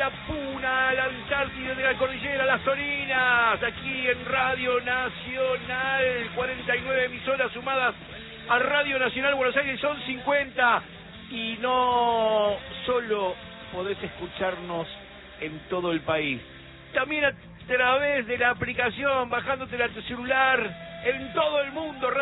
la Puna, la Antártida, de la Cordillera, las Toninas, aquí en Radio Nacional, 49 emisoras sumadas a Radio Nacional Buenos Aires, son 50, y no solo podés escucharnos en todo el país, también a través de la aplicación, bajándotela a tu celular, en todo el mundo.